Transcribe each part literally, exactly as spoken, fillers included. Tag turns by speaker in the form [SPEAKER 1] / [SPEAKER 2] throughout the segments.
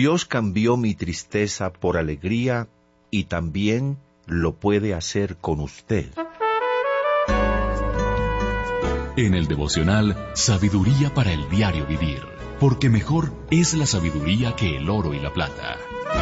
[SPEAKER 1] Dios cambió mi tristeza por alegría y también lo puede hacer con usted.
[SPEAKER 2] En el devocional Sabiduría para el diario vivir, porque mejor es la sabiduría que el oro y la plata.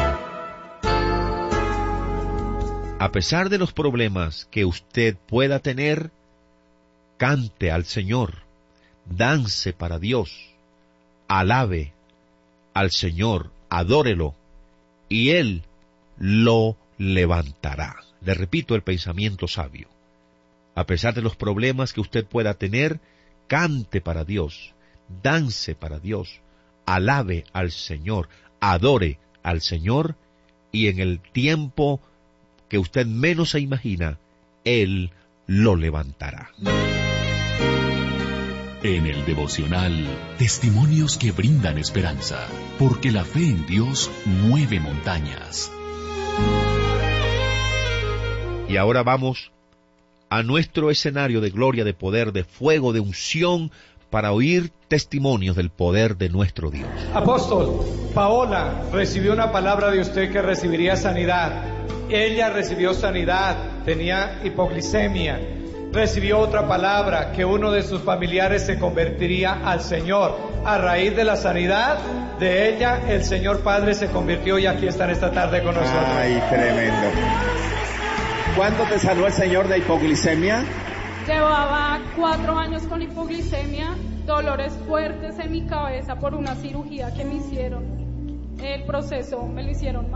[SPEAKER 3] A pesar de los problemas que usted pueda tener, cante al Señor, dance para Dios, alabe al Señor, adórelo, y Él lo levantará. Le repito el pensamiento sabio. A pesar de los problemas que usted pueda tener, cante para Dios, dance para Dios, alabe al Señor, adore al Señor, y en el tiempo que usted menos se imagina, Él lo levantará.
[SPEAKER 2] En el devocional, testimonios que brindan esperanza, porque la fe en Dios mueve montañas.
[SPEAKER 3] Y ahora vamos a nuestro escenario de gloria, de poder, de fuego, de unción, para oír testimonios del poder de nuestro Dios.
[SPEAKER 4] Apóstol, Paola recibió una palabra de usted que recibiría sanidad. Ella recibió sanidad, tenía hipoglicemia. Recibió otra palabra, que uno de sus familiares se convertiría al Señor. A raíz de la sanidad de ella, el Señor Padre se convirtió y aquí están esta tarde con nosotros.
[SPEAKER 5] Ay, tremendo. ¿Cuándo te sanó el Señor de hipoglicemia?
[SPEAKER 6] Llevaba cuatro años con hipoglicemia, dolores fuertes en mi cabeza por una cirugía que me hicieron. El proceso me lo hicieron